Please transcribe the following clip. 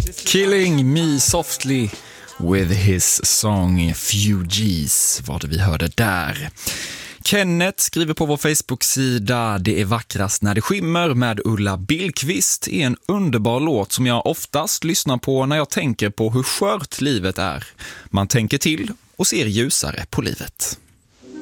Killing Me Softly with his song Fugees var det vi hörde där. Kenneth skriver på vår Facebook-sida: det är vackrast när det skimmer med Ulla Billqvist är en underbar låt som jag oftast lyssnar på när jag tänker på hur skört livet är. Man tänker till och ser ljusare på livet.